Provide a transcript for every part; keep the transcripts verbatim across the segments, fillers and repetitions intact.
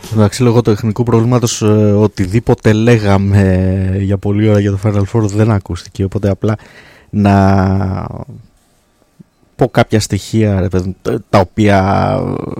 Εντάξει, λόγω του τεχνικού προβλήματος, ε, οτιδήποτε λέγαμε ε, για πολλή ώρα για το Final Four δεν ακούστηκε, οπότε απλά να πω κάποια στοιχεία, ρε, τα οποία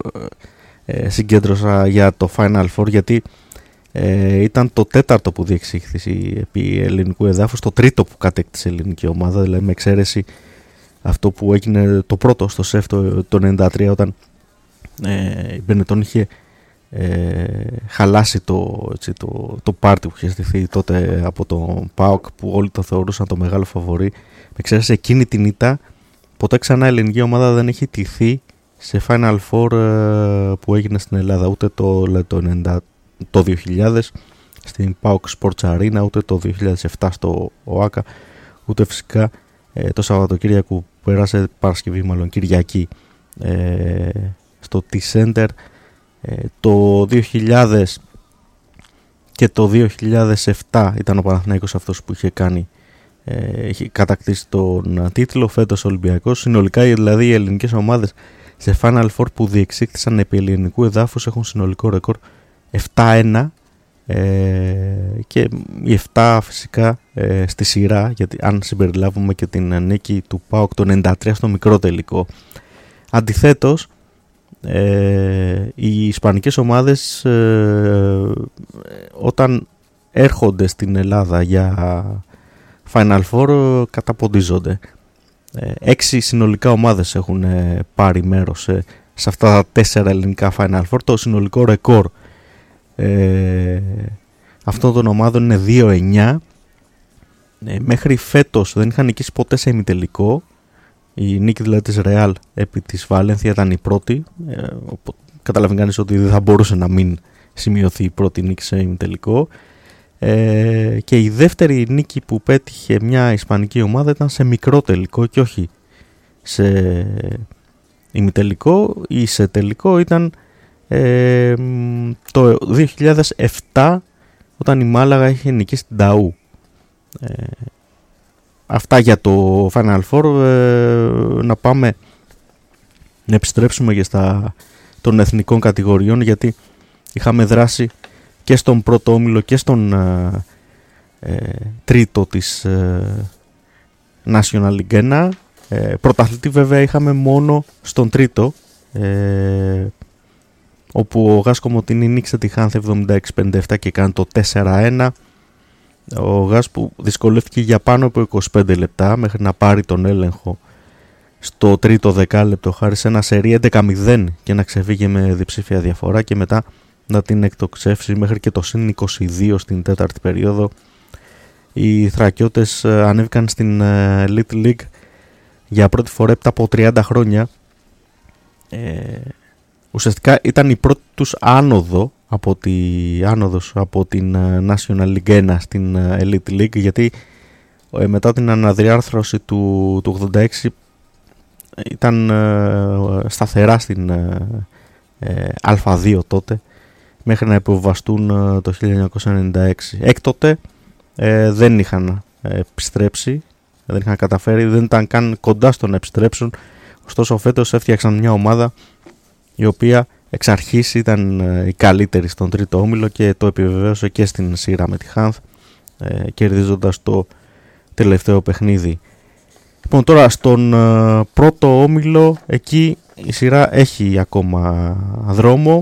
ε, συγκέντρωσα για το Final Four, γιατί ε, ήταν το τέταρτο που διεξήχθη επί ελληνικού εδάφους, το τρίτο που κατέκτησε η ελληνική ομάδα, δηλαδή με εξαίρεση αυτό που έγινε το πρώτο στο ΣΕΦ το, το ενενήντα τρία, όταν ε, η Μπενετών είχε ε, χαλάσει το, έτσι, το, το πάρτι που είχε στηθεί τότε από τον ΠΑΟΚ, που όλοι το θεωρούσαν το μεγάλο φαβορί. Με εξαίρεση εκείνη την ήττα, ποτέ ξανά η ελληνική ομάδα δεν έχει τηθεί σε Final Four ε, που έγινε στην Ελλάδα, ούτε το, το, ενενήντα, το δύο χιλιάδες στην ΠΑΟΚ Sports Arena, ούτε το δύο χιλιάδες επτά στο ΟΑΚΑ, ούτε φυσικά ε, το Σαββατοκύριακο που πέρασε, Παρασκευή μάλλον, Κυριακή, ε, στο T-Center. ε, το δύο χιλιάδες και το δύο χιλιάδες επτά ήταν ο Παναθηναϊκός αυτός που είχε κάνει, ε, είχε κατακτήσει τον τίτλο. Φέτος Ολυμπιακός. Συνολικά δηλαδή οι ελληνικές ομάδες σε Final Four που διεξήχθησαν επί ελληνικού εδάφους έχουν συνολικό ρεκόρ επτά ένα, ε, και οι επτά φυσικά ε, στη σειρά, γιατί αν συμπεριλάβουμε και την νίκη του ΠΑΟΚ το ενενήντα τρία στο μικρό τελικό. Αντιθέτως, ε, οι ισπανικές ομάδες ε, όταν έρχονται στην Ελλάδα για Final Four καταποντίζονται. ε, έξι συνολικά ομάδες έχουν ε, πάρει μέρος σε, σε αυτά τα τέσσερα ελληνικά Final Four. Το συνολικό ρεκόρ ε, αυτών των ομάδων είναι δύο εννιά. ε, μέχρι φέτος δεν είχαν νικήσει ποτέ σε ημιτελικό. Η νίκη δηλαδή της Ρεάλ επί της Βαλένθια ήταν η πρώτη. Ε, καταλαβαίνει κανείς ότι δεν θα μπορούσε να μην σημειωθεί η πρώτη νίκη σε ημιτελικό. Ε, και η δεύτερη νίκη που πέτυχε μια ισπανική ομάδα ήταν σε μικρό τελικό και όχι σε ημιτελικό, ή σε τελικό ήταν ε, το δύο χιλιάδες επτά, όταν η Μάλαγα είχε νικήσει την Ταού. Ε, αυτά για το Final Four. ε, να πάμε να επιστρέψουμε και στα των εθνικών κατηγοριών, γιατί είχαμε δράσει και στον πρώτο όμιλο και στον ε, ε, τρίτο της ε, National League ένα. Ε, πρωταθλητή βέβαια είχαμε μόνο στον τρίτο, ε, όπου ο Γας Κομοτίνη νίκησε τη Χάνθ εβδομήντα έξι πενήντα επτά και κάνει το τέσσερα ένα. Ο Γας που δυσκολεύτηκε για πάνω από είκοσι πέντε λεπτά μέχρι να πάρει τον έλεγχο στο τρίτο δεκάλεπτο, χάρη σε ένα σερί έντεκα μηδέν και να ξεφύγει με διψήφια διαφορά, και μετά να την εκτοξεύσει μέχρι και το συν είκοσι δύο στην τέταρτη περίοδο. Οι Θρακιώτες ανέβηκαν στην Elite League για πρώτη φορά έπειτα από τριάντα χρόνια. Ε, ουσιαστικά ήταν η πρώτη τους άνοδο από, τη, άνοδος από την National League ένα στην Elite League, γιατί ε, μετά την αναδιάρθρωση του, του ογδόντα έξι ήταν ε, σταθερά στην ε, Α δύο τότε, μέχρι να υποβαστούν ε, το χίλια εννιακόσια ενενήντα έξι. Έκτοτε ε, δεν είχαν επιστρέψει, δεν είχαν καταφέρει, δεν ήταν καν κοντά στο να επιστρέψουν. Ωστόσο φέτος έφτιαξαν μια ομάδα η οποία εξ αρχής ήταν ε, η καλύτερη στον τρίτο όμιλο και το επιβεβαίωσε και στην σειρά με τη Χάνθ, ε, κερδίζοντας το τελευταίο παιχνίδι. Λοιπόν, τώρα στον ε, πρώτο όμιλο, εκεί η σειρά έχει ακόμα δρόμο.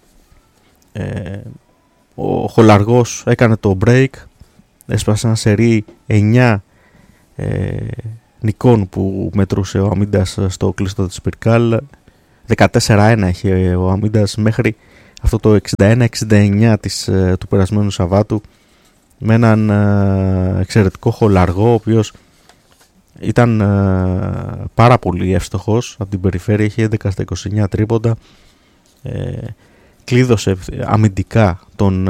Ε, ο Χολαργός έκανε το break, έσπασε ένα σερί εννιά ε, νικών που μετρούσε ο Αμίντας στο κλειστό της Πυρκάλ. δεκατέσσερα ένα είχε ο Αμίντας μέχρι αυτό το εξήντα ένα εξήντα εννιά της, ε, του περασμένου Σαββάτου, με έναν ε, εξαιρετικό Χολαργό, ο οποίος ήταν ε, πάρα πολύ εύστοχος από την περιφέρεια, είχε έντεκα στα είκοσι εννιά τρίποντα, ε, κλείδωσε αμυντικά τον